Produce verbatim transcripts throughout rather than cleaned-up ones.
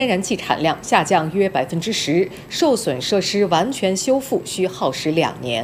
天然气产量下降约百分之十，受损设施完全修复需耗时两年。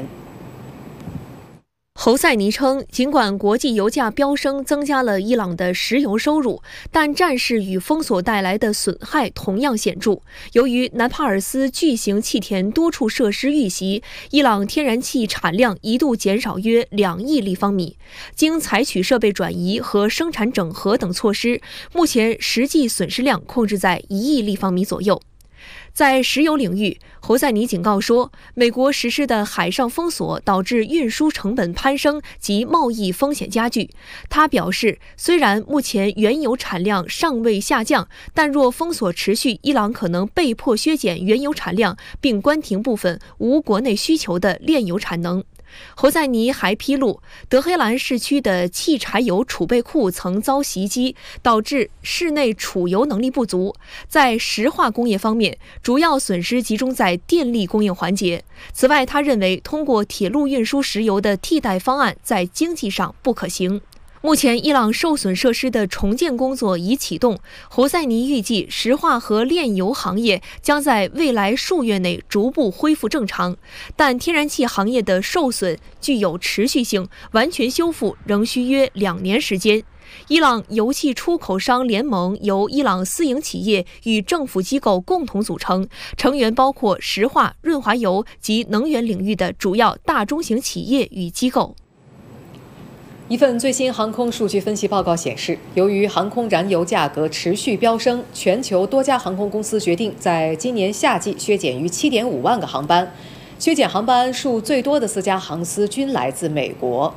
侯赛尼称，尽管国际油价飙升增加了伊朗的石油收入，但战事与封锁带来的损害同样显著。由于南帕尔斯巨型气田多处设施遇袭，伊朗天然气产量一度减少约两亿立方米。经采取设备转移和生产整合等措施，目前实际损失量控制在一亿立方米左右。在石油领域，侯赛尼警告说，美国实施的海上封锁导致运输成本攀升及贸易风险加剧。他表示，虽然目前原油产量尚未下降，但若封锁持续，伊朗可能被迫削减原油产量，并关停部分无国内需求的炼油产能。侯赛尼还披露，德黑兰市区的汽柴油储备库曾遭袭击，导致市内储油能力不足。在石化工业方面，主要损失集中在电力供应环节。此外，他认为通过铁路运输石油的替代方案在经济上不可行。目前，伊朗受损设施的重建工作已启动。侯赛尼预计，石化和炼油行业将在未来数月内逐步恢复正常，但天然气行业的受损具有持续性，完全修复仍需约两年时间。伊朗油气出口商联盟由伊朗私营企业与政府机构共同组成，成员包括石化、润滑油及能源领域的主要大中型企业与机构。 一份最新航空数据分析报告显示，由于航空燃油价格持续飙升，全球多家航空公司决定在今年夏季削减逾 七点五万个航班。削减航班数最多的四家航司均来自美国。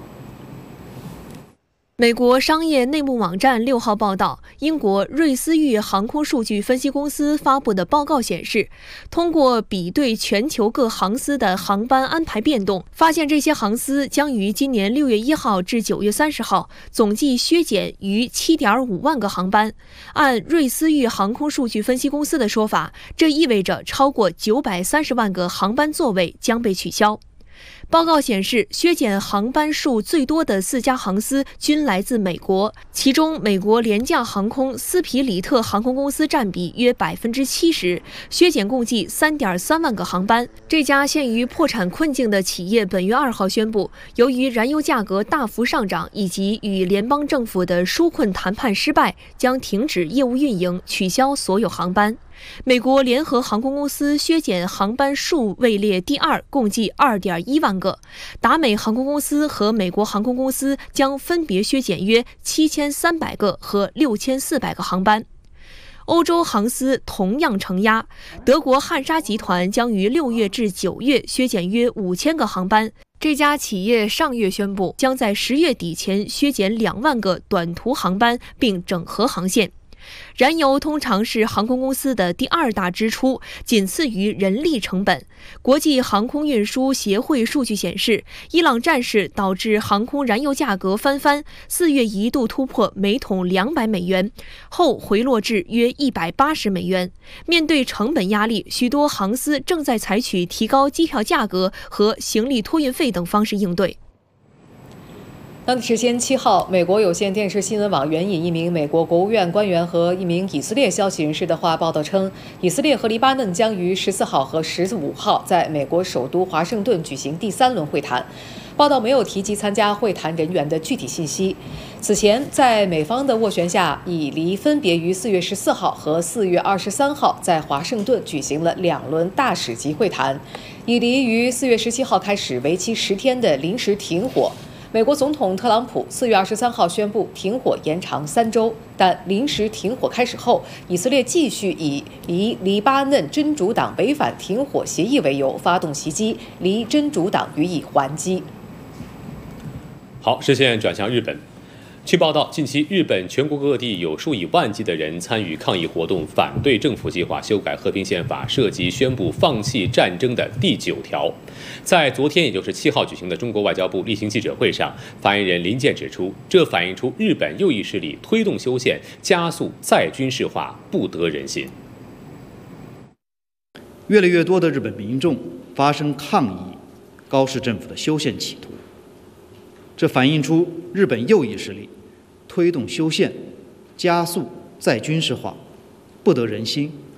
美国商业内幕网站六号报道，英国瑞思域航空数据分析公司发布的报告显示，通过比对全球各航司的航班安排变动，发现这些航司将于今年六月一号至九月三十号总计削减逾 七点五万个航班。按瑞思域航空数据分析公司的说法，这意味着超过九百三十万个航班座位将被取消。报告显示，削减航班数最多的四家航司均来自美国，其中美国廉价航空斯皮里特航空公司占比约百分之七十，削减共计三点三万个航班。这家陷于破产困境的企业本月二号宣布，由于燃油价格大幅上涨以及与联邦政府的纾困谈判失败，将停止业务运营，取消所有航班。美国联合航空公司削减航班数位列第二，共计 二点一万个。达美航空公司和美国航空公司将分别削减约七千三百个和六千四百个航班。欧洲航司同样承压，德国汉莎集团将于六月至九月削减约五千个航班。这家企业上月宣布，将在十月底前削减两万个短途航班，并整合航线。燃油通常是航空公司的第二大支出，仅次于人力成本。国际航空运输协会数据显示，伊朗战事导致航空燃油价格翻番，四月一度突破每桶两百美元，后回落至约一百八十美元。面对成本压力，许多航司正在采取提高机票价格和行李托运费等方式应对。 当地时间七号，美国有线电视新闻网援引一名美国国务院官员和一名以色列消息人士的话报道称，以色列和黎巴嫩将于十四号和十五号在美国首都华盛顿举行第三轮会谈。报道没有提及参加会谈人员的具体信息。此前，在美方的斡旋下，以黎分别于四月十四号和四月二十三号在华盛顿举行了两轮大使级会谈。以黎于四月十七号开始为期十天的临时停火。美国总统特朗普四月二十三号宣布停火延长三周，但临时停火开始后，以色列继续以黎黎巴嫩真主党违反停火协议为由发动袭击，黎真主党予以还击。 好，视线转向日本。据报道，近期日本全国各地有数以万计的人参与抗议活动，反对政府计划修改和平宪法，涉及宣布放弃战争的第九条。在昨天，也就是七号举行的中国外交部例行记者会上，发言人林健指出，这反映出日本右翼势力推动修宪、加速再军事化不得人心。 越来越多的日本民众发生抗议高市政府的修宪企图，这反映出日本右翼势力推动修宪、加速再军事化不得人心